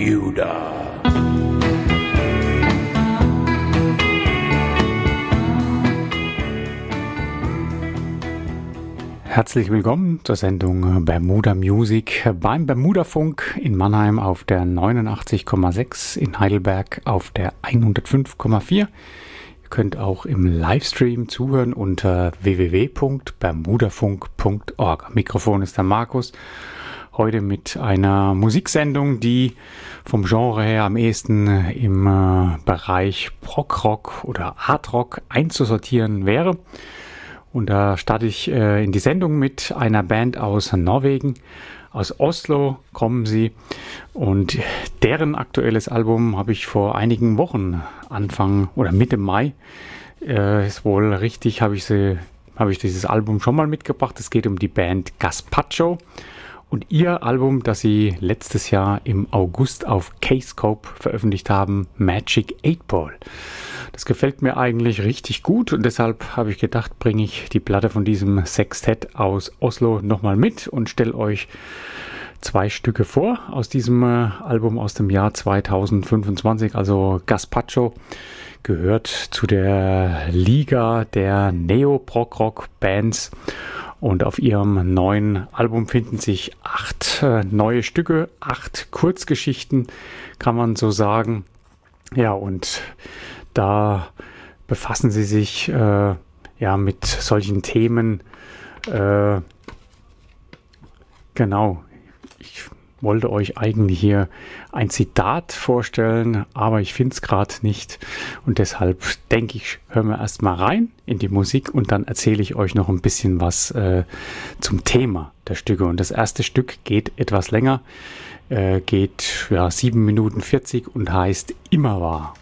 Bermuda. Herzlich willkommen zur Sendung Bermuda Music beim Bermudafunk in Mannheim auf der 89,6, in Heidelberg auf der 105,4. Ihr könnt auch im Livestream zuhören unter www.bermudafunk.org. Am Mikrofon ist der Markus. Heute mit einer Musiksendung, die vom Genre her am ehesten im Bereich Prog-Rock oder Art-Rock einzusortieren wäre. Und da starte ich in die Sendung mit einer Band aus Norwegen. Aus Oslo kommen sie. Und deren aktuelles Album habe ich vor einigen Wochen, Anfang oder Mitte Mai, ist wohl richtig, habe ich dieses Album schon mal mitgebracht. Es geht um die Band Gazpacho. Und ihr Album, das sie letztes Jahr im August auf Kscope veröffentlicht haben, Magic 8 Ball. Das gefällt mir eigentlich richtig gut und deshalb habe ich gedacht, bringe ich die Platte von diesem Sextett aus Oslo nochmal mit und stelle euch zwei Stücke vor aus diesem Album aus dem Jahr 2025. Also Gazpacho gehört zu der Liga der Neo-Prog-Rock-Bands. Und auf ihrem neuen Album finden sich 8 neue Stücke, 8 Kurzgeschichten, kann man so sagen. Ja, und da befassen sie sich mit solchen Themen. Genau, ich wollte euch eigentlich hier ein Zitat vorstellen, aber ich finde es gerade nicht. Und deshalb denke ich, hören wir erstmal rein in die Musik und dann erzähle ich euch noch ein bisschen was zum Thema der Stücke. Und das erste Stück geht etwas länger, geht 7 Minuten 40 und heißt Immer wahr.